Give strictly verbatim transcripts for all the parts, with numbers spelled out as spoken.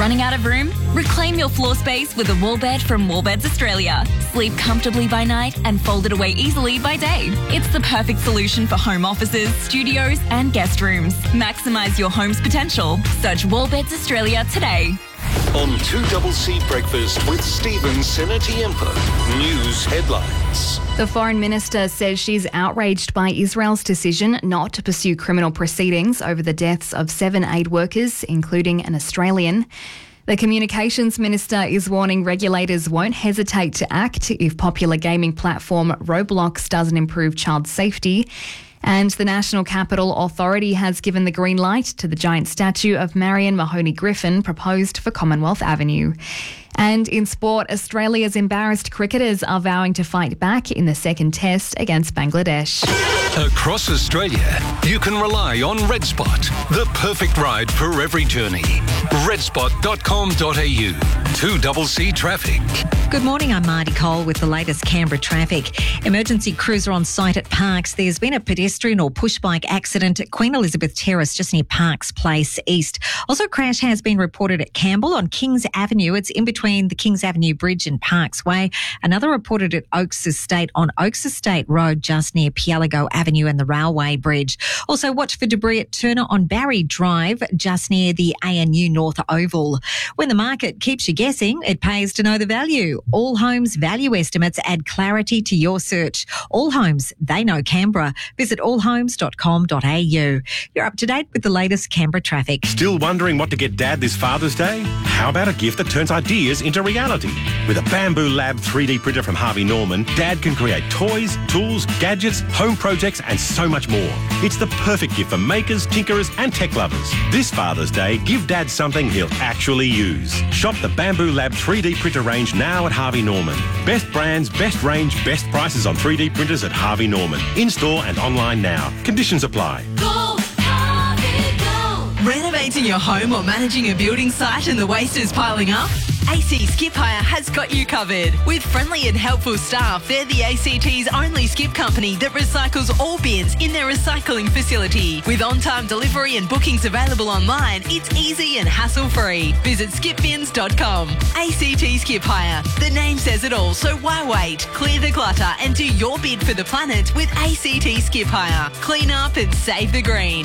Running out of room? Reclaim your floor space with a wall bed from Wallbeds Australia. Sleep comfortably by night and fold it away easily by day. It's the perfect solution for home offices, studios and guest rooms. Maximise your home's potential. Search Wallbeds Australia today. On two C Breakfast with Stephen Senatiempo. News headlines. The Foreign Minister says she's outraged by Israel's decision not to pursue criminal proceedings over the deaths of seven aid workers, including an Australian. The Communications Minister is warning regulators won't hesitate to act if popular gaming platform Roblox doesn't improve child safety. And the National Capital Authority has given the green light to the giant statue of Marion Mahoney Griffin proposed for Commonwealth Avenue. And in sport, Australia's embarrassed cricketers are vowing to fight back in the second test against Bangladesh. Across Australia, you can rely on RedSpot, the perfect ride for every journey. red spot dot com dot a u. two C traffic. Good morning, I'm Marty Cole with the latest Canberra traffic. Emergency crews are on site at Parks. There's been a pedestrian or push bike accident at Queen Elizabeth Terrace, just near Parks Place East. Also, a crash has been reported at Campbell on Kings Avenue. It's in between the Kings Avenue Bridge and Parks Way. Another reported at Oaks Estate on Oaks Estate Road, just near Pielago Avenue and the Railway Bridge. Also, watch for debris at Turner on Barry Drive, just near the A N U North Oval. When the market keeps you guessing, it pays to know the value. All Homes value estimates add clarity to your search. All Homes, they know Canberra. Visit all homes dot com dot a u. You're up to date with the latest Canberra traffic. Still wondering what to get Dad this Father's Day? How about a gift that turns ideas into reality? With a Bamboo Lab three D printer from Harvey Norman, Dad can create toys, tools, gadgets, home projects and so much more. It's the perfect gift for makers, tinkerers and tech lovers. This Father's Day, give Dad something he'll actually use. Shop the Bamboo Lab three D printer range now at Harvey Norman. Best brands, best range, best prices on three D printers at Harvey Norman. In-store and online now. Conditions apply. Go, Harvey, go. Renovating your home or managing a building site and the waste is piling up? A C Skip Hire has got you covered. With friendly and helpful staff, they're the A C T's only skip company that recycles all bins in their recycling facility. With on-time delivery and bookings available online, it's easy and hassle-free. Visit skip bins dot com. A C T Skip Hire. The name says it all, so why wait? Clear the clutter and do your bid for the planet with A C T Skip Hire. Clean up and save the green.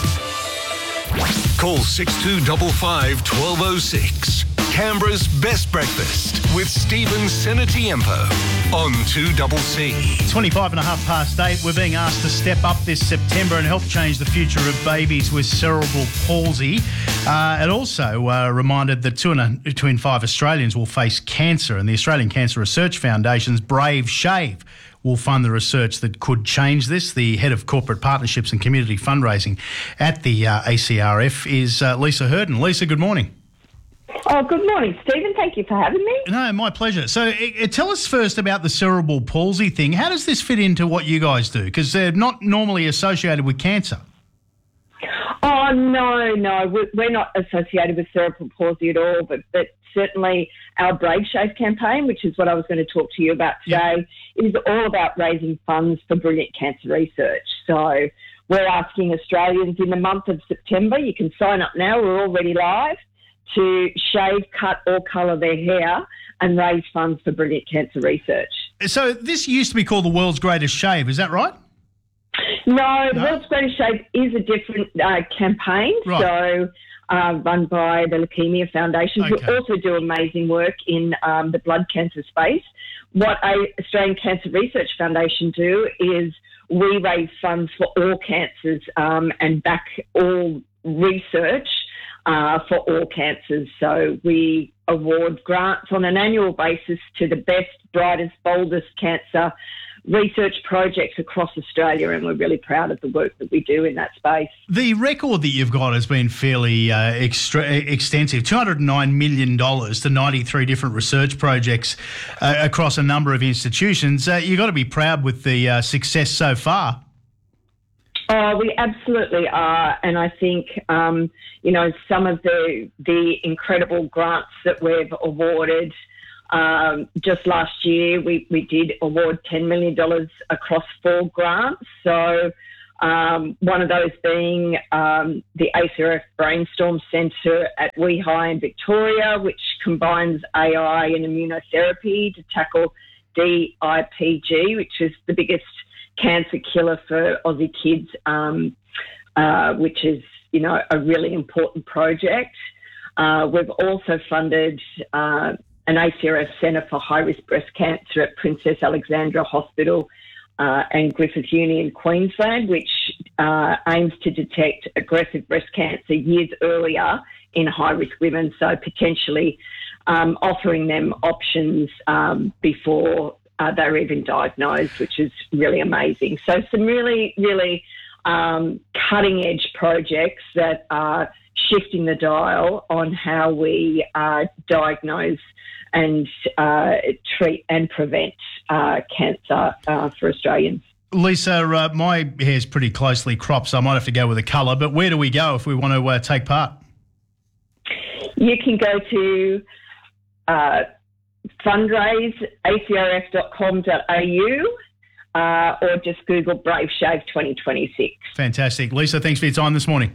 Call six two five five, one two zero six. Canberra's Best Breakfast with Stephen Senatiempo on two C. twenty-five and a half past eight. We're being asked to step up this September and help change the future of babies with cerebral palsy. Uh, it also uh, reminded that two, and a, two in five Australians will face cancer, and the Australian Cancer Research Foundation's Brave Shave will fund the research that could change this. The head of corporate partnerships and community fundraising at the uh, A C R F is uh, Lisa Hurden. Lisa, good morning. Oh, good morning, Stephen. Thank you for having me. No, my pleasure. So uh, tell us first about the cerebral palsy thing. How does this fit into what you guys do? Because they're not normally associated with cancer. Oh, no, no. We're, we're not associated with cerebral palsy at all, but, but certainly our Brave Shave campaign, which is what I was going to talk to you about today, yep. is all about raising funds for brilliant cancer research. So we're asking Australians in the month of September, you can sign up now, we're already live, to shave, cut or colour their hair and raise funds for brilliant cancer research. So this used to be called the World's Greatest Shave, is that right? No, the no? World's Greatest Shave is a different uh, campaign, right. so uh, run by the Leukemia Foundation, okay. who also do amazing work in um, the blood cancer space. What a Australian Cancer Research Foundation do is we raise funds for all cancers um, and back all research Uh, for all cancers. So we award grants on an annual basis to the best, brightest, boldest cancer research projects across Australia, and we're really proud of the work that we do in that space. The record that you've got has been fairly uh, extra- extensive, two hundred nine million dollars to ninety-three different research projects uh, across a number of institutions. Uh, you've got to be proud with the uh, success so far. Oh, we absolutely are, and I think um, you know some of the the incredible grants that we've awarded. Um, just last year, we we did award ten million dollars across four grants. So Um, one of those being um, the A C R F Brainstorm Centre at WeHi in Victoria, which combines A I and immunotherapy to tackle D I P G, which is the biggest cancer killer for Aussie kids, um, uh, which is, you know, a really important project. Uh, we've also funded uh, an A C R F Centre for High-Risk Breast Cancer at Princess Alexandra Hospital uh, and Griffith Uni in Queensland, which uh, aims to detect aggressive breast cancer years earlier in high-risk women, so potentially um, offering them options um, before uh, they're even diagnosed, which is really amazing. So some really, really um, cutting-edge projects that are shifting the dial on how we uh, diagnose and uh, treat and prevent uh, cancer uh, for Australians. Lisa, uh, my hair's pretty closely cropped, so I might have to go with a colour, but where do we go if we want to uh, take part? You can go to uh, fundraise a c r f dot com dot a u uh, or just Google Brave Shave twenty twenty-six. Fantastic. Lisa, thanks for your time this morning.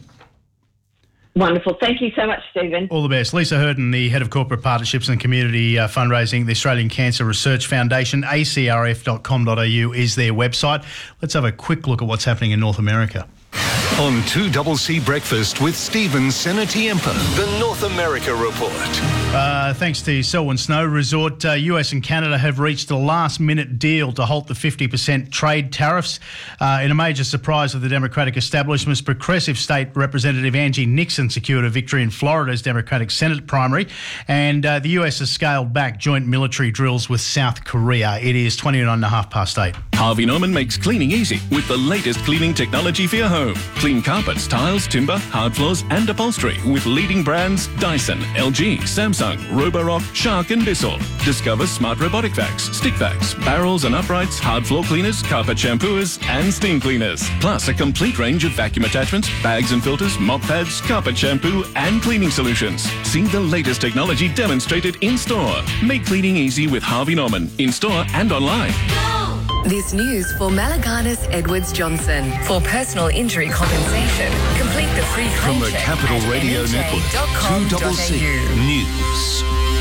Wonderful. Thank you so much, Stephen. All the best. Lisa Hurton, the Head of Corporate Partnerships and Community uh, Fundraising, the Australian Cancer Research Foundation. a c r f dot com dot a u is their website. Let's have a quick look at what's happening in North America. On two C C Breakfast with Stephen Senatiempo, the North America Report. Uh, thanks to Selwyn Snow Resort, uh, U S and Canada have reached a last-minute deal to halt the fifty percent trade tariffs. Uh, in a major surprise of the Democratic establishment's progressive state representative Angie Nixon secured a victory in Florida's Democratic Senate primary, and uh, the U S has scaled back joint military drills with South Korea. It is twenty-nine and a half past eight. Harvey Norman makes cleaning easy with the latest cleaning technology for your home. Clean carpets, tiles, timber, hard floors and upholstery with leading brands Dyson, L G, Samsung, Roborock, Shark and Bissell. Discover smart robotic vacs, stick vacs, barrels and uprights, hard floor cleaners, carpet shampooers and steam cleaners. Plus a complete range of vacuum attachments, bags and filters, mop pads, carpet shampoo and cleaning solutions. See the latest technology demonstrated in store. Make cleaning easy with Harvey Norman, in store and online. This news for Malaganas Edwards Johnson. For personal injury compensation, complete the free claim From the check Capital at Radio n h a Network, dot com two C C dot a u. News.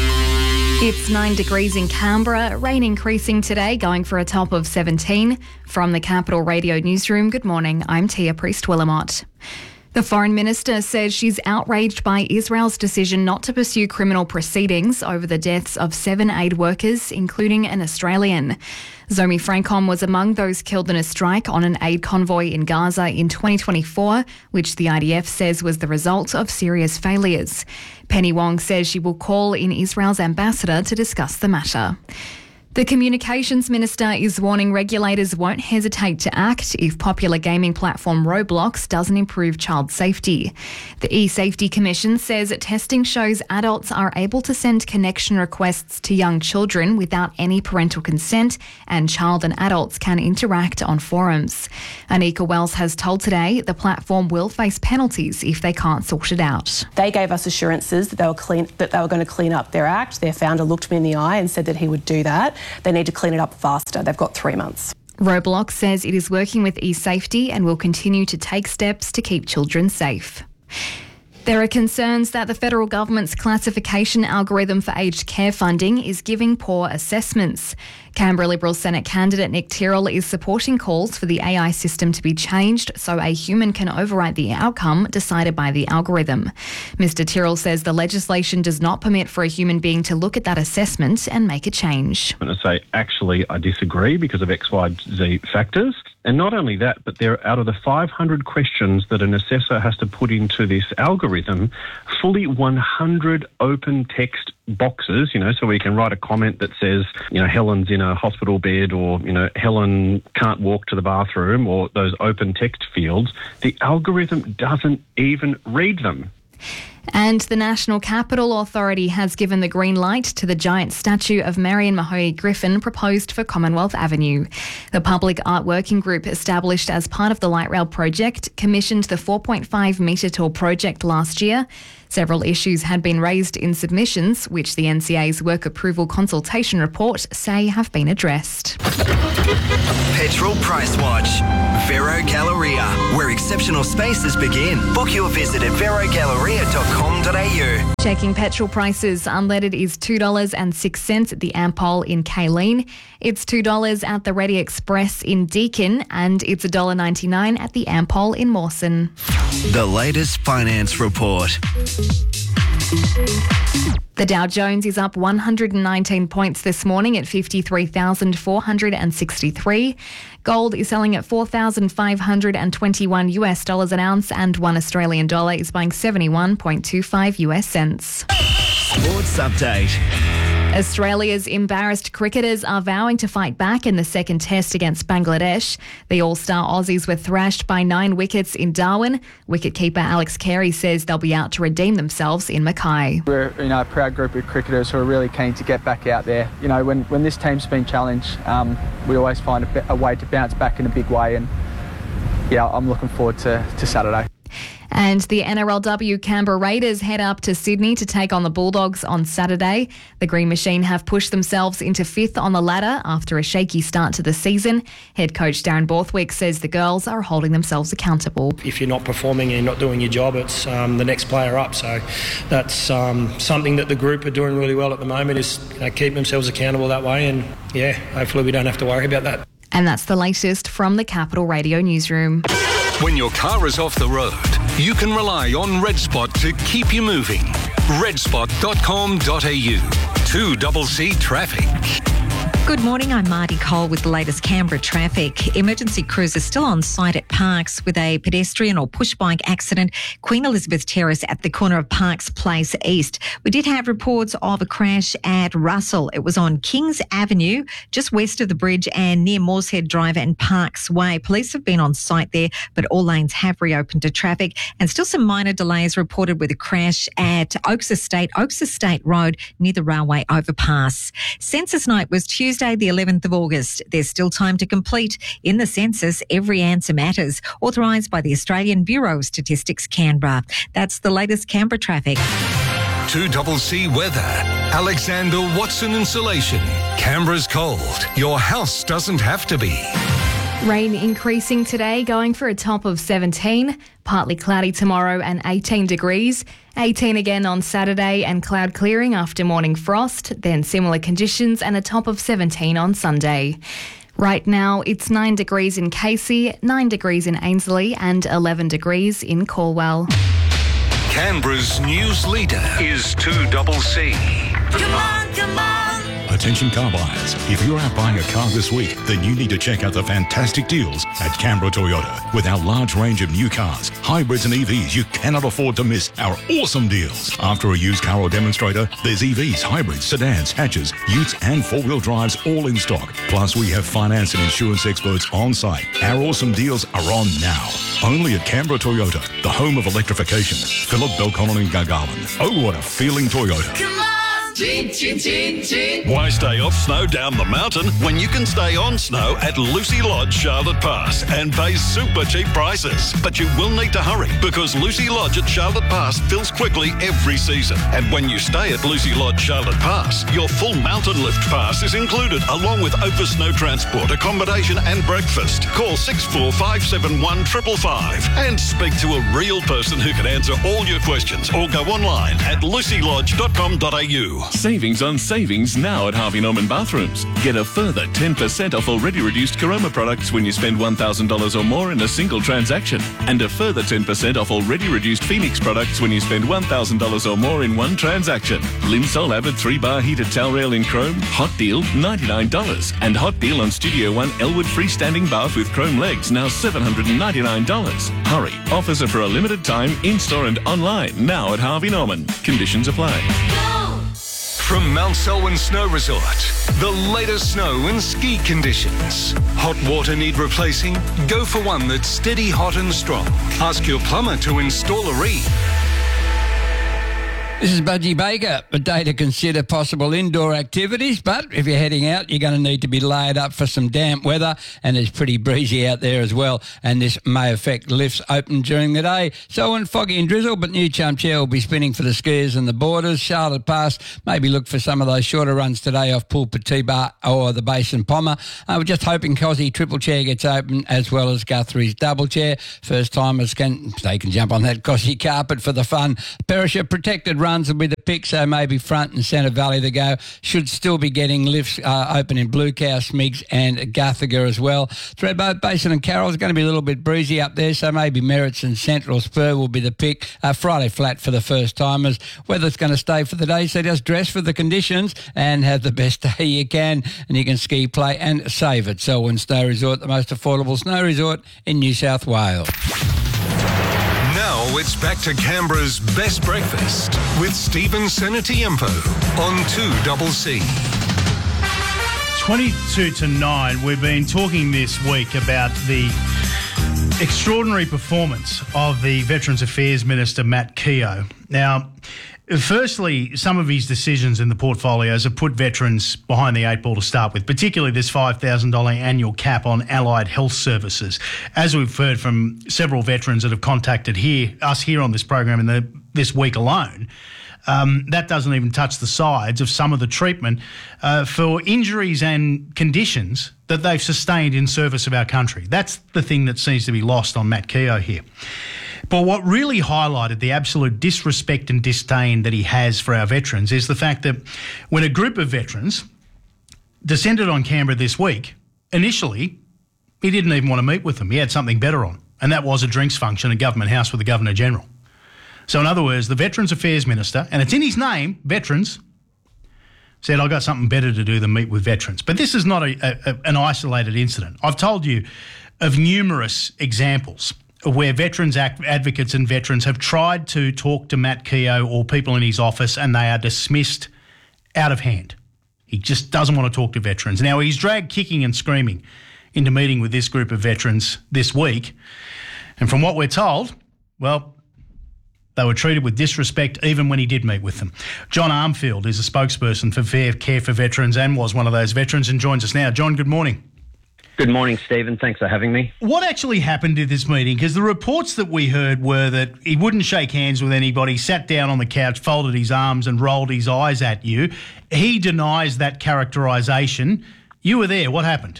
It's nine degrees in Canberra, rain increasing today, going for a top of seventeen. From the Capital Radio Newsroom, good morning, I'm Tia Priest-Willamott. The Foreign Minister says she's outraged by Israel's decision not to pursue criminal proceedings over the deaths of seven aid workers, including an Australian. Zomi Francom was among those killed in a strike on an aid convoy in Gaza in twenty twenty-four, which the I D F says was the result of serious failures. Penny Wong says she will call in Israel's ambassador to discuss the matter. The Communications Minister is warning regulators won't hesitate to act if popular gaming platform Roblox doesn't improve child safety. The eSafety Commission says testing shows adults are able to send connection requests to young children without any parental consent, and child and adults can interact on forums. Anika Wells has told Today the platform will face penalties if they can't sort it out. They gave us assurances that they were clean, that they were going to clean up their act. Their founder looked me in the eye and said that he would do that. They need to clean it up faster. They've got three months. Roblox says it is working with eSafety and will continue to take steps to keep children safe. There are concerns that the federal government's classification algorithm for aged care funding is giving poor assessments. Canberra Liberal Senate candidate Nick Tyrrell is supporting calls for the A I system to be changed so a human can overwrite the outcome decided by the algorithm. Mister Tyrrell says the legislation does not permit for a human being to look at that assessment and make a change. I'm going to say, actually, I disagree because of X, Y, Z factors. And not only that, but there, out of the five hundred questions that an assessor has to put into this algorithm, fully one hundred open text boxes, you know, so we can write a comment that says, you know, Helen's in a hospital bed, or, you know, Helen can't walk to the bathroom, or those open text fields. The algorithm doesn't even read them. And the National Capital Authority has given the green light to the giant statue of Marion Mahoney Griffin proposed for Commonwealth Avenue. The public art working group established as part of the Light Rail project commissioned the four point five metre tall project last year. Several issues had been raised in submissions, which the N C A's work approval consultation report say have been addressed. Petrol Price Watch. Vero Galleria, where exceptional spaces begin. Book your visit at vero galleria dot com dot a u. Checking petrol prices. Unleaded is two dollars and six cents at the Ampol in Kayleen. It's two dollars at the Ready Express in Deakin, and it's one dollar ninety-nine at the Ampol in Mawson. The latest finance report. The Dow Jones is up one hundred nineteen points this morning at fifty-three thousand four hundred sixty-three. Gold is selling at four thousand five hundred twenty-one US dollars an ounce, and one Australian dollar is buying seventy-one point two five US cents. Sports update. Australia's embarrassed cricketers are vowing to fight back in the second test against Bangladesh. The All-Star Aussies were thrashed by nine wickets in Darwin. Wicketkeeper Alex Carey says they'll be out to redeem themselves in Mackay. We're you know, a proud group of cricketers who are really keen to get back out there. You know, when, when this team's been challenged, um, we always find a, a way to bounce back in a big way, and yeah, I'm looking forward to, to Saturday. And the N R L W Canberra Raiders head up to Sydney to take on the Bulldogs on Saturday. The Green Machine have pushed themselves into fifth on the ladder after a shaky start to the season. Head coach Darren Borthwick says the girls are holding themselves accountable. If you're not performing and you're not doing your job, it's um, the next player up. So that's um, something that the group are doing really well at the moment, is you know, keep themselves accountable that way. And yeah, hopefully we don't have to worry about that. And that's the latest from the Capital Radio newsroom. When your car is off the road, you can rely on RedSpot to keep you moving. red spot dot com dot a u. two C C Traffic. Good morning, I'm Marty Cole with the latest Canberra traffic. Emergency crews are still on site at Parks with a pedestrian or push bike accident, Queen Elizabeth Terrace at the corner of Parks Place East. We did have reports of a crash at Russell. It was on Kings Avenue, just west of the bridge and near Moorshead Drive and Parks Way. Police have been on site there, but all lanes have reopened to traffic, and still some minor delays reported with a crash at Oaks Estate, Oaks Estate Road near the railway overpass. Census night was Tuesday, the eleventh of August. There's still time to complete. In the census, every answer matters. Authorised by the Australian Bureau of Statistics, Canberra. That's the latest Canberra traffic. two C C weather. Alexander Watson Insulation. Canberra's cold. Your house doesn't have to be. Rain increasing today, going for a top of seventeen. Partly cloudy tomorrow and eighteen degrees. eighteen again on Saturday and cloud clearing after morning frost. Then similar conditions and a top of seventeen on Sunday. Right now it's nine degrees in Casey, nine degrees in Ainslie and eleven degrees in Calwell. Canberra's news leader is two C C. Come on, come on. Attention car buyers, if you're out buying a car this week, then you need to check out the fantastic deals at Canberra Toyota. With our large range of new cars, hybrids and E Vs, you cannot afford to miss our awesome deals. After a used car or demonstrator, there's E Vs, hybrids, sedans, hatches, utes and four-wheel drives all in stock. Plus, we have finance and insurance experts on site. Our awesome deals are on now. Only at Canberra Toyota, the home of electrification. Phillip, Belconnen and Gargarland. Oh, what a feeling Toyota. Come on! Chin, chin, chin, chin. Why stay off snow down the mountain when you can stay on snow at Lucy Lodge, Charlotte Pass and pay super cheap prices? But you will need to hurry because Lucy Lodge at Charlotte Pass fills quickly every season. And when you stay at Lucy Lodge, Charlotte Pass, your full mountain lift pass is included along with over snow transport, accommodation and breakfast. Call six four five seven one five five five and speak to a real person who can answer all your questions or go online at lucy lodge dot com dot a u. Savings on savings now at Harvey Norman Bathrooms. Get a further ten percent off already reduced Caroma products when you spend one thousand dollars or more in a single transaction. And a further ten percent off already reduced Phoenix products when you spend one thousand dollars or more in one transaction. Linsol Avid three bar heated towel rail in chrome, hot deal ninety-nine dollars. And hot deal on Studio One Elwood freestanding bath with chrome legs, now seven hundred ninety-nine dollars. Hurry, offers are for a limited time, in-store and online, now at Harvey Norman. Conditions apply. From Mount Selwyn Snow Resort, the latest snow and ski conditions. Hot water need replacing? Go for one that's steady, hot and strong. Ask your plumber to install a reed. This is Budgie Baker. A day to consider possible indoor activities, but if you're heading out, you're going to need to be layered up for some damp weather, and it's pretty breezy out there as well, and this may affect lifts open during the day. So when foggy and drizzle, but New Chum Chair will be spinning for the skiers and the borders. Charlotte Pass, maybe look for some of those shorter runs today off Pulpit T-Bar or the Basin Pommer. Uh, we're just hoping Cosy Triple Chair gets open, as well as Guthrie's Double Chair. First timers can, they can jump on that Cosy carpet for the fun. Perisher Protected Runs will be the pick, so maybe Front and Centre Valley to go. Should still be getting lifts uh, open in Blue Cow, Smigs and Guthaga as well. Thredbo, Basin and Carroll is going to be a little bit breezy up there, so maybe Merritts and Central Spur will be the pick. Uh, Friday flat for the first timers. Weather's going to stay for the day, so just dress for the conditions and have the best day you can, and you can ski, play and save at Selwyn Snow Resort, the most affordable snow resort in New South Wales. Now it's back to Canberra's Best Breakfast with Stephen Senatiempo on two C C. twenty-two to nine, we've been talking this week about the extraordinary performance of the Veterans Affairs Minister, Matt Keogh. Now, firstly, some of his decisions in the portfolios have put veterans behind the eight ball to start with, particularly this five thousand dollars annual cap on allied health services. As we've heard from several veterans that have contacted here, us here on this program in the, this week alone, um, that doesn't even touch the sides of some of the treatment uh, for injuries and conditions that they've sustained in service of our country. That's the thing that seems to be lost on Matt Keogh here. But what really highlighted the absolute disrespect and disdain that he has for our veterans is the fact that when a group of veterans descended on Canberra this week, initially he didn't even want to meet with them. He had something better on, and that was a drinks function at Government House with the Governor-General. So in other words, the Veterans Affairs Minister, and it's in his name, veterans, said, I've got something better to do than meet with veterans. But this is not a, a, an isolated incident. I've told you of numerous examples where veterans advocates and veterans have tried to talk to Matt Keogh or people in his office, and they are dismissed out of hand. He just doesn't want to talk to veterans. Now, he's dragged kicking and screaming into meeting with this group of veterans this week. And from what we're told, well, they were treated with disrespect even when he did meet with them. John Armfield is a spokesperson for Fair Care for Veterans and was one of those veterans and joins us now. John, good morning. Good morning, Stephen. Thanks for having me. What actually happened at this meeting? Because the reports that we heard were that he wouldn't shake hands with anybody, sat down on the couch, folded his arms and rolled his eyes at you. He denies that characterisation. You were there. What happened?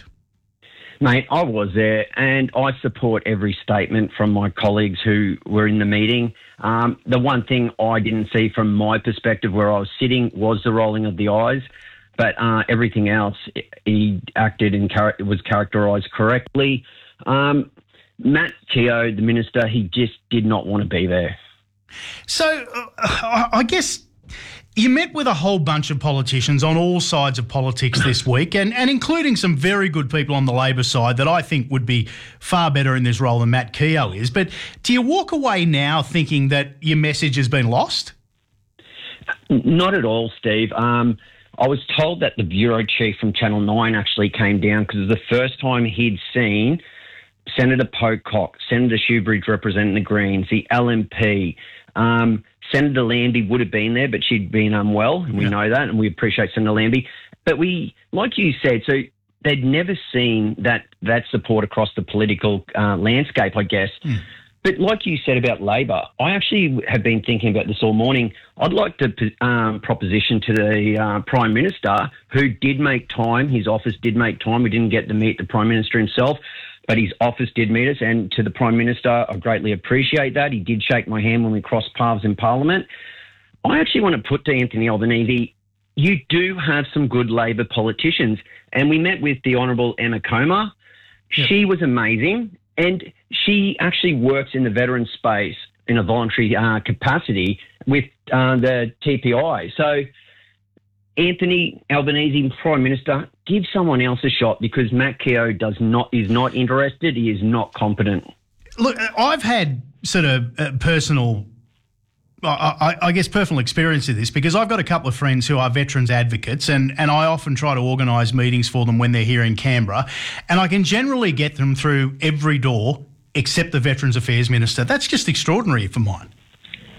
Mate, I was there, and I support every statement from my colleagues who were in the meeting. Um, the one thing I didn't see from my perspective where I was sitting was the rolling of the eyes. But uh, everything else, he acted and char- was characterised correctly. Um, Matt Keogh, the minister, he just did not want to be there. So uh, I guess you met with a whole bunch of politicians on all sides of politics this week, and, and including some very good people on the Labor side that I think would be far better in this role than Matt Keogh is. But do you walk away now thinking that your message has been lost? Not at all, Steve. Um, I was told that the bureau chief from Channel nine actually came down because it was the first time he'd seen Senator Pocock, Senator Shoebridge representing the Greens, the L M P. Um, Senator Lambie would have been there, but she'd been unwell, and we yeah. know that, and we appreciate Senator Lambie. But we, like you said, so they'd never seen that that support across the political uh, landscape, I guess. Mm. But like you said about Labor, I actually have been thinking about this all morning. I'd like to um, proposition to the uh, Prime Minister, who did make time, his office did make time. We didn't get to meet the Prime Minister himself, but his office did meet us. And to the Prime Minister, I greatly appreciate that. He did shake my hand when we crossed paths in Parliament. I actually want to put to Anthony Albanese, you do have some good Labor politicians. And we met with the Honourable Emma Comer. Yeah. She was amazing. And she actually works in the veteran space in a voluntary uh, capacity with uh, the T P I. So, Anthony Albanese, Prime Minister, give someone else a shot because Matt Keogh does not is not interested. He is not competent. Look, I've had sort of uh, personal, I, I, I guess, personal experience of this because I've got a couple of friends who are veterans advocates, and, and I often try to organise meetings for them when they're here in Canberra, and I can generally get them through every door except the Veterans Affairs Minister. That's just extraordinary for mine.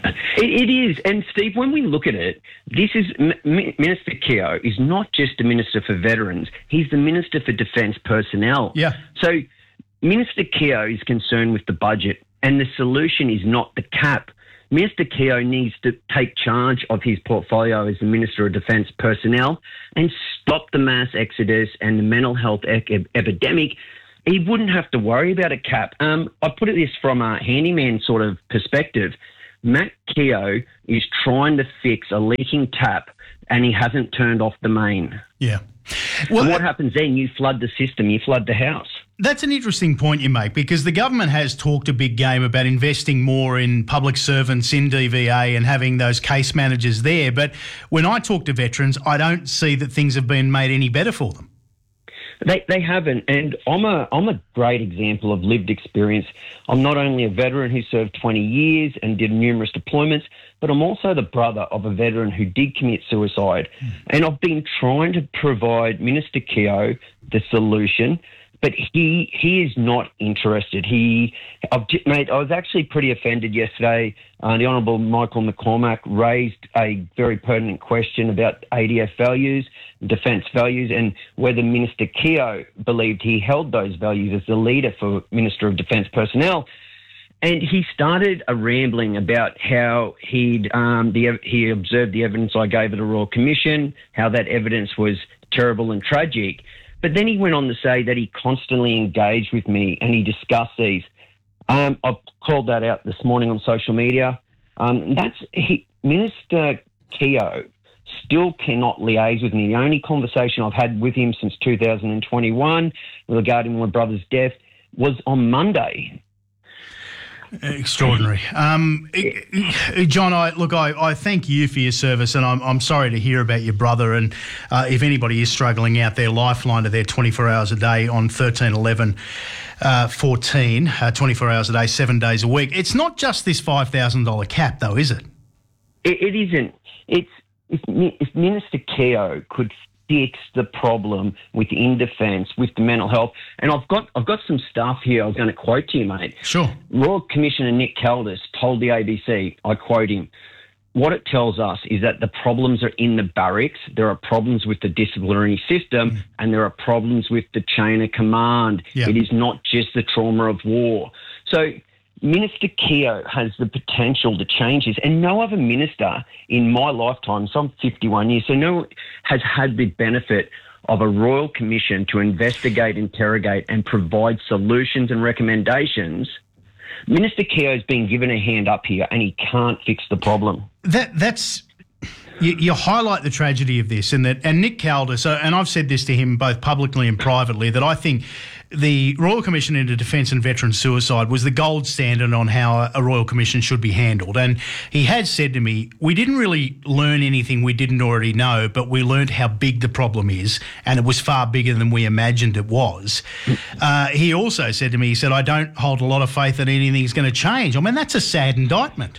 It, it is. And, Steve, when we look at it, this is M- Minister Keogh is not just a minister for veterans. He's the Minister for Defence Personnel. Yeah. So Minister Keogh is concerned with the budget, and the solution is not the cap. Minister Keogh needs to take charge of his portfolio as the Minister of Defence Personnel and stop the mass exodus and the mental health e- epidemic. He wouldn't have to worry about a cap. Um, I put it this from a handyman sort of perspective. Matt Keogh is trying to fix a leaking tap and he hasn't turned off the main. Yeah. Well, and what happens then? You flood the system, you flood the house. That's an interesting point you make, because the government has talked a big game about investing more in public servants in D V A and having those case managers there. But when I talk to veterans, I don't see that things have been made any better for them. They they haven't, and I'm a I'm a great example of lived experience. I'm not only a veteran who served twenty years and did numerous deployments, but I'm also the brother of a veteran who did commit suicide. Mm. And I've been trying to provide Minister Keogh the solution, but he he is not interested. He, I've, mate, I was actually pretty offended yesterday. Uh, the Honourable Michael McCormack raised a very pertinent question about A D F values, defence values, and whether Minister Keogh believed he held those values as the leader for Minister of Defence Personnel. And he started a rambling about how he'd um, the, he observed the evidence I gave at the Royal Commission, how that evidence was terrible and tragic. But then he went on to say that he constantly engaged with me and he discussed these. Um, I've called that out this morning on social media. Um, that's he, Minister Keogh still cannot liaise with me. The only conversation I've had with him since two thousand twenty-one regarding my brother's death was on Monday. Extraordinary. Um, John, I, look, I, I thank you for your service, and I'm, I'm sorry to hear about your brother. And uh, if anybody is struggling out there, Lifeline are there twenty-four hours a day on thirteen eleven uh, fourteen, uh, twenty-four hours a day, seven days a week. It's not just this five thousand dollars cap, though, is it? It, it isn't. It's if, if Minister Keogh could fix the problem within defence, with the mental health. And I've got I've got some stuff here I was going to quote to you, mate. Sure. Royal Commissioner Nick Caldis told the A B C, I quote him, what it tells us is that the problems are in the barracks, there are problems with the disciplinary system, mm. and there are problems with the chain of command. Yep. It is not just the trauma of war. So Minister Keogh has the potential to change this, and no other minister in my lifetime, so I'm fifty-one years, so no one has had the benefit of a royal commission to investigate, interrogate and provide solutions and recommendations. Minister Keogh's been given a hand up here and he can't fix the problem. That That's... You, you highlight the tragedy of this, and that, and Nick Caldis, and I've said this to him both publicly and privately, that I think the Royal Commission into Defence and Veteran Suicide was the gold standard on how a Royal Commission should be handled. And he had said to me, we didn't really learn anything we didn't already know, but we learned how big the problem is, and it was far bigger than we imagined it was. Uh, he also said to me, he said, I don't hold a lot of faith that anything's going to change. I mean, that's a sad indictment.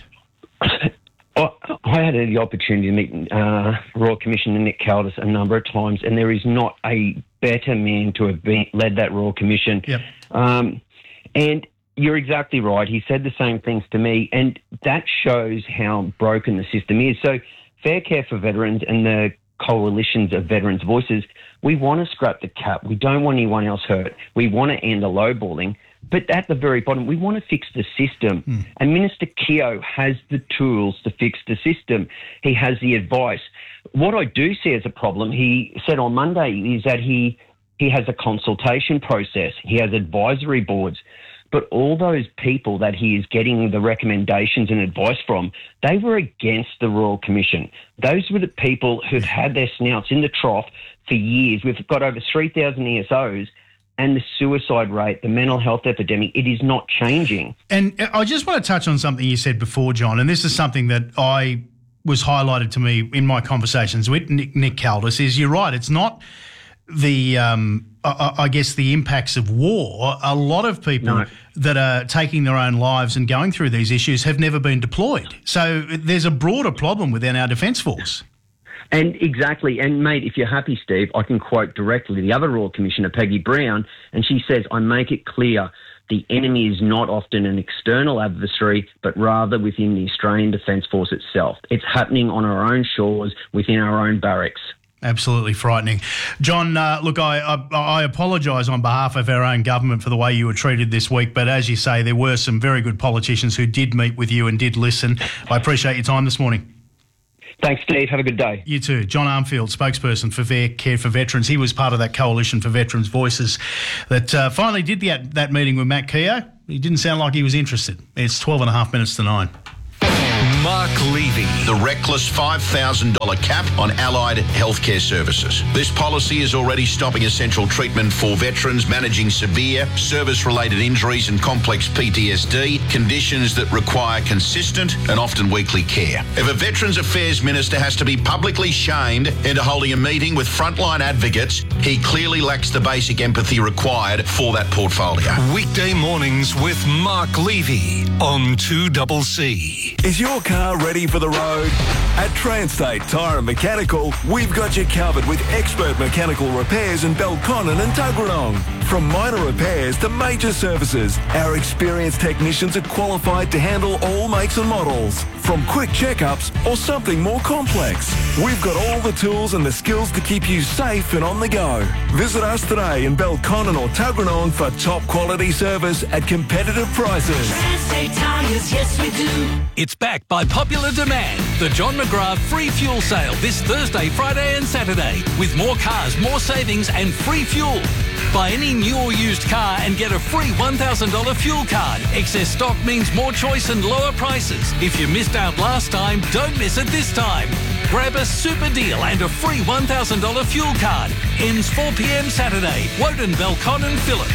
I had the opportunity to meet uh, Royal Commissioner Nick Caldis a number of times, and there is not a better man to have been, led that Royal Commission. Yep. Um, and you're exactly right. He said the same things to me, and that shows how broken the system is. So Fair Care for Veterans and the coalitions of veterans' voices, we want to scrap the cap. We don't want anyone else hurt. We want to end the lowballing. But at the very bottom, we want to fix the system. Mm. And Minister Keogh has the tools to fix the system. He has the advice. What I do see as a problem, he said on Monday, is that he, he has a consultation process. He has advisory boards. But all those people that he is getting the recommendations and advice from, they were against the Royal Commission. Those were the people who've had their snouts in the trough for years. We've got over three thousand E S Os. And the suicide rate, the mental health epidemic, it is not changing. And I just want to touch on something you said before, John, and this is something that I was highlighted to me in my conversations with Nick, Nick Caldis, is you're right, it's not the, um, I, I guess, the impacts of war. A lot of people no. that are taking their own lives and going through these issues have never been deployed. So there's a broader problem within our Defence Force. And exactly, and mate, if you're happy, Steve, I can quote directly the other Royal Commissioner, Peggy Brown, and she says, I make it clear the enemy is not often an external adversary, but rather within the Australian Defence Force itself. It's happening on our own shores, within our own barracks. Absolutely frightening. John, uh, look, I, I, I apologise on behalf of our own government for the way you were treated this week, but as you say, there were some very good politicians who did meet with you and did listen. I appreciate your time this morning. Thanks, Steve. Have a good day. You too. John Armfield, spokesperson for Fair Care for Veterans. He was part of that Coalition for Veterans Voices that uh, finally did the, that meeting with Matt Keogh. He didn't sound like he was interested. It's twelve and a half minutes to nine. Mark Levy. The reckless five thousand dollars cap on allied healthcare services. This policy is already stopping essential treatment for veterans managing severe service-related injuries and complex P T S D, conditions that require consistent and often weekly care. If a Veterans Affairs Minister has to be publicly shamed into holding a meeting with frontline advocates, he clearly lacks the basic empathy required for that portfolio. Weekday mornings with Mark Levy on two C C. Is your car ready for the road? At Transtate Tyre and Mechanical, we've got you covered with expert mechanical repairs in Belconnen and Tuggeranong. From minor repairs to major services, our experienced technicians are qualified to handle all makes and models. From quick checkups or something more complex, we've got all the tools and the skills to keep you safe and on the go. Visit us today in Belconnen or Tuggeranong for top quality service at competitive prices. Transtate Tyres, yes we do. It's back by popular demand. The John McGrath free fuel sale this Thursday, Friday and Saturday. With more cars, more savings and free fuel. Buy any new or used car and get a free one thousand dollars fuel card. Excess stock means more choice and lower prices. If you missed out last time, don't miss it this time. Grab a super deal and a free one thousand dollars fuel card. Ends four p.m. Saturday. Woden, Belconnen, Phillip.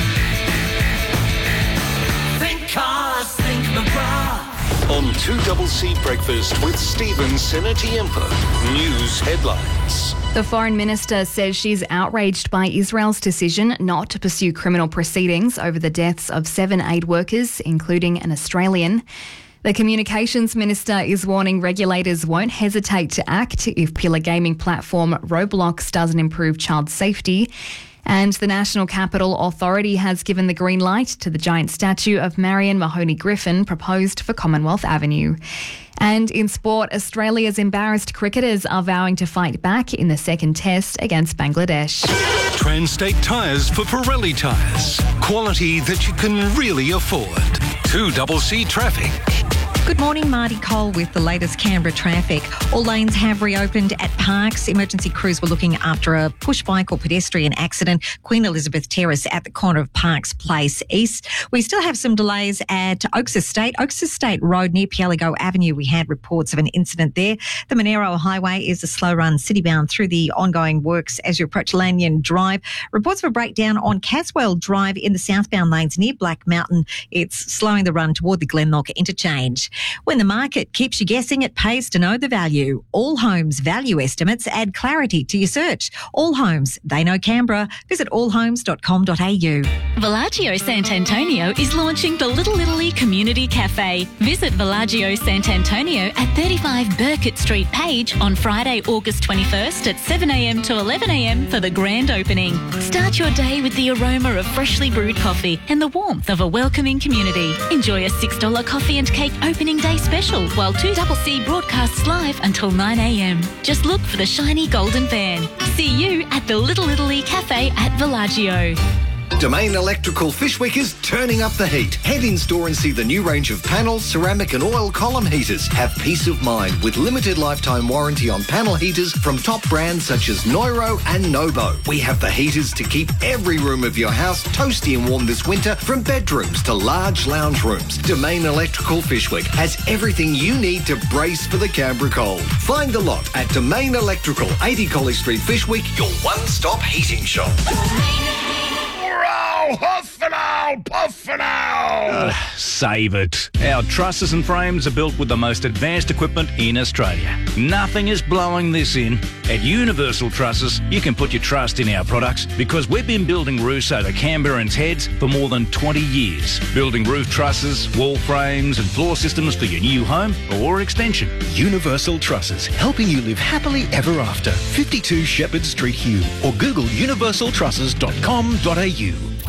Think cars, think McGrath. On two C C Breakfast with Stephen Senatiempo. News headlines. The Foreign Minister says she's outraged by Israel's decision not to pursue criminal proceedings over the deaths of seven aid workers, including an Australian. The Communications Minister is warning regulators won't hesitate to act if pillar gaming platform Roblox doesn't improve child safety. And the National Capital Authority has given the green light to the giant statue of Marion Mahoney Griffin proposed for Commonwealth Avenue. And in sport, Australia's embarrassed cricketers are vowing to fight back in the second test against Bangladesh. Transtate Tyres for Pirelli tyres. Quality that you can really afford. two C C Traffic. Good morning, Marty Cole with the latest Canberra traffic. All lanes have reopened at Parks. Emergency crews were looking after a push bike or pedestrian accident. Queen Elizabeth Terrace at the corner of Parks Place East. We still have some delays at Oaks Estate. Oaks Estate Road near Pieligo Avenue. We had reports of an incident there. The Monero Highway is a slow run city-bound through the ongoing works as you approach Lanyon Drive. Reports of a breakdown on Caswell Drive in the southbound lanes near Black Mountain. It's slowing the run toward the Glenlock interchange. When the market keeps you guessing, it pays to know the value. All Homes value estimates add clarity to your search. All Homes, they know Canberra. Visit all homes dot com dot a u. Villaggio Sant'Antonio is launching the Little Italy Community Cafe. Visit Villaggio Sant'Antonio at thirty-five Burkett Street, Page on Friday, August twenty-first at seven a.m. to eleven a.m. for the grand opening. Start your day with the aroma of freshly brewed coffee and the warmth of a welcoming community. Enjoy a six dollars coffee and cake opening day special while two C C broadcasts live until nine a.m. Just look for the shiny golden van. See you at the Little Italy Cafe at Villaggio. Domain Electrical Fish Week is turning up the heat. Head in store and see the new range of panel, ceramic and oil column heaters. Have peace of mind with limited lifetime warranty on panel heaters from top brands such as Neuro and Nobo. We have the heaters to keep every room of your house toasty and warm this winter, from bedrooms to large lounge rooms. Domain Electrical Fish Week has everything you need to brace for the Canberra cold. Find the lot at Domain Electrical, eighty College Street Fish Week, your one-stop heating shop. Huff and owl, puff and owl. Uh, save it. Our trusses and frames are built with the most advanced equipment in Australia. Nothing is blowing this in. At Universal Trusses, you can put your trust in our products because we've been building roofs over Canberrans' heads for more than twenty years. Building roof trusses, wall frames and floor systems for your new home or extension. Universal Trusses, helping you live happily ever after. fifty-two Shepherd Street, Hume, or Google universal trusses dot com dot a u.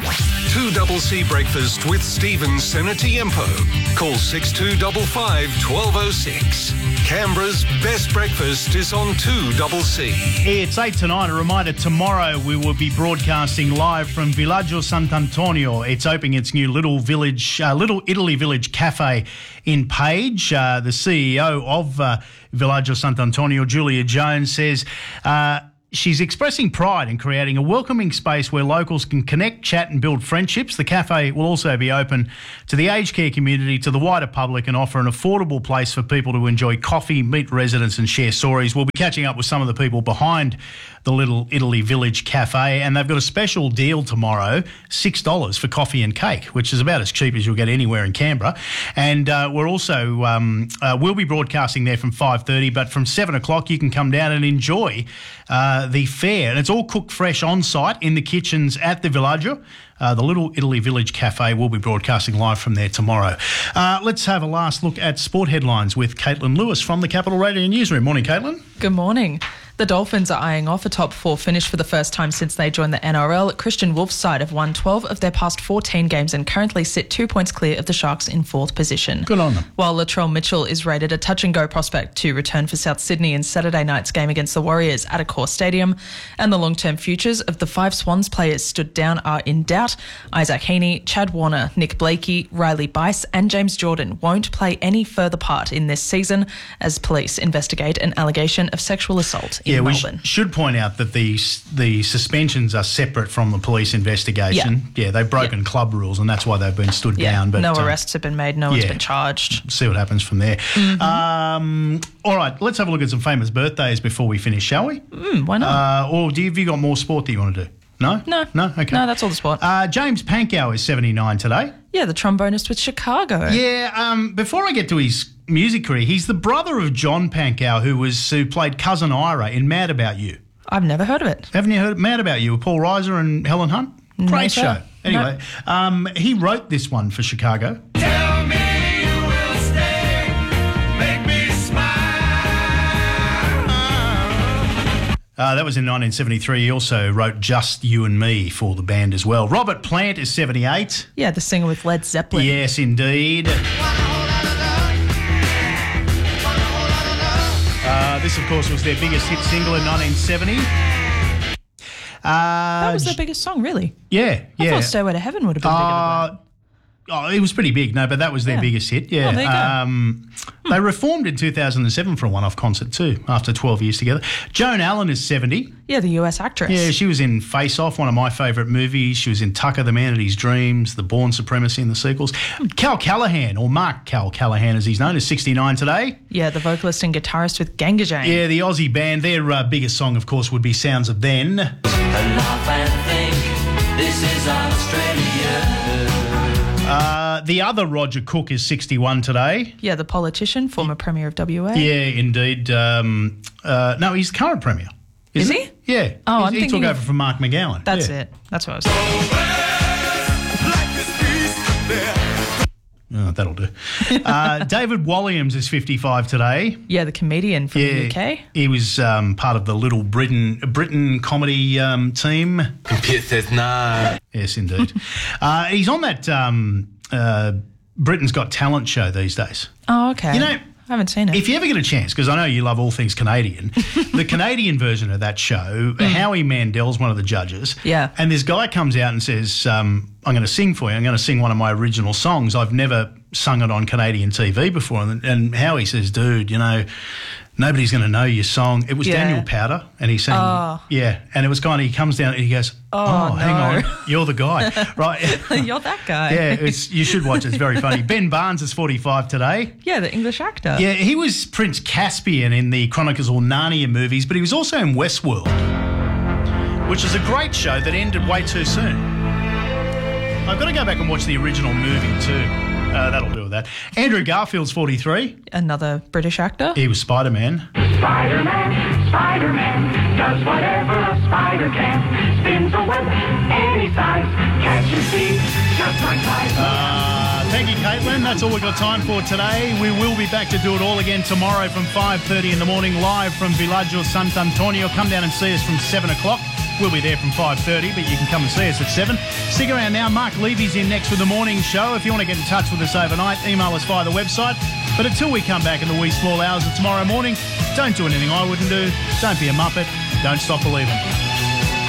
two double C breakfast with Stephen Senatiempo. Call six two five five, one two zero six. Canberra's best breakfast is on two double C. It's eight to nine. A reminder, tomorrow we will be broadcasting live from Villaggio Sant'Antonio. It's opening its new Little Village, uh, Little Italy Village Cafe in Page. Uh, the C E O of uh, Villaggio Sant'Antonio, Julia Jones, says uh, she's expressing pride in creating a welcoming space where locals can connect, chat and build friendships. The cafe will also be open to the aged care community, to the wider public, and offer an affordable place for people to enjoy coffee, meet residents and share stories. We'll be catching up with some of the people behind the Little Italy Village Cafe, and they've got a special deal tomorrow, six dollars for coffee and cake, which is about as cheap as you'll get anywhere in Canberra. And uh, we're also, um, uh, we'll be broadcasting there from five thirty, but from seven o'clock you can come down and enjoy uh, the fair. And it's all cooked fresh on site in the kitchens at the Villaggio. Uh, the Little Italy Village Cafe will be broadcasting live from there tomorrow. Uh, let's have a last look at sport headlines with Caitlin Lewis from the Capital Radio Newsroom. Morning, Caitlin. Good morning. The Dolphins are eyeing off a top four finish for the first time since they joined the N R L. Christian Wolf's side have won twelve of their past fourteen games and currently sit two points clear of the Sharks in fourth position. Good on them. While Latrell Mitchell is rated a touch-and-go prospect to return for South Sydney in Saturday night's game against the Warriors at Accor Stadium, and the long-term futures of the five Swans players stood down are in doubt. Isaac Heaney, Chad Warner, Nick Blakey, Riley Bice and James Jordan won't play any further part in this season as police investigate an allegation of sexual assault in yeah, Melbourne. We sh- should point out that the the suspensions are separate from the police investigation. Yeah, yeah they've broken yeah. club rules and that's why they've been stood yeah. down. But no uh, arrests have been made. No one's yeah. been charged. See what happens from there. Mm-hmm. Um, all right, let's have a look at some famous birthdays before we finish, shall we? Mm, why not? Uh, or do you, have you got more sport that you want to do? No? No. No? Okay. No, that's all the sport. Uh, James Pankow is seventy-nine today. Yeah, the trombonist with Chicago. Yeah, um, before I get to his music career, he's the brother of John Pankow, who was who played Cousin Ira in Mad About You. I've never heard of it. Haven't you heard of Mad About You with Paul Reiser and Helen Hunt? No, Great sir. show. Anyway, no. um, he wrote this one for Chicago. Tell me you will stay, make me smile. Uh, that was in nineteen seventy-three. He also wrote Just You and Me for the band as well. Robert Plant is seventy-eight. Yeah, the singer with Led Zeppelin. Yes, indeed. Uh, this, of course, was their biggest hit single in nineteen seventy. Uh, that was their biggest song, really? Yeah, I yeah. thought Stairway to Heaven would have been uh, bigger than that. Oh, it was pretty big, no, but that was their Yeah. biggest hit, yeah. Oh, there you go. Um, Hmm. They reformed in two thousand seven for a one-off concert too, after twelve years together. Joan Allen is seventy. Yeah, the U S actress. Yeah, she was in Face Off, one of my favourite movies. She was in Tucker, the Man at His Dreams, The Bourne Supremacy and the sequels. Cal Callahan, or Mark Cal Callahan as he's known, is sixty-nine today. Yeah, the vocalist and guitarist with Ganga Jane. Yeah, the Aussie band, their uh, biggest song, of course, would be Sounds of Then. Laugh and think, this is Australia. Uh, the other Roger Cook is sixty-one today. Yeah, the politician, former Premier of W A. Yeah, indeed. Um, uh, no, he's the current Premier. Is Isn't he? Yeah. Oh, He's- I'm he took thinking over of- from Mark McGowan. That's yeah. it. That's what I was saying. Oh, that'll do. Uh, David Walliams is fifty-five today. Yeah, the comedian from Yeah, the U K. He was um, part of the Little Britain Britain comedy um, team. Computer says no. Yes, indeed. uh, he's on that um, uh, Britain's Got Talent show these days. Oh, okay. You know, I haven't seen it. If you ever get a chance, because I know you love all things Canadian, the Canadian version of that show, Howie Mandel's one of the judges. Yeah. And this guy comes out and says, um, I'm going to sing for you. I'm going to sing one of my original songs. I've never sung it on Canadian T V before. And, and Howie says, dude, you know, nobody's going to know your song. It was Yeah. Daniel Powder, and he's saying, Oh. yeah. And it was kind of, he comes down and he goes, Oh, oh, hang no. on, you're the guy. Right. You're that guy. Yeah, it's, you should watch it. It's very funny. Ben Barnes is forty-five today. Yeah, the English actor. Yeah, he was Prince Caspian in the Chronicles of Narnia movies, but he was also in Westworld, which is a great show that ended way too soon. I've got to go back and watch the original movie too. Uh, that'll do with that. Andrew Garfield's forty-three. Another British actor. He was Spider-Man. Spider-Man, Spider-Man, does whatever a spider can. Spins a web any size, catches thieves just like Spider-Man. Uh, Thank you, Caitlin. That's all we've got time for today. We will be back to do it all again tomorrow from five thirty in the morning, live from Villaggio Sant'Antonio. Come down and see us from seven o'clock. We'll be there from five thirty, but you can come and see us at seven. Stick around now. Mark Levy's in next with the morning show. If you want to get in touch with us overnight, email us via the website. But until we come back in the wee small hours of tomorrow morning, don't do anything I wouldn't do. Don't be a muppet. Don't stop believing.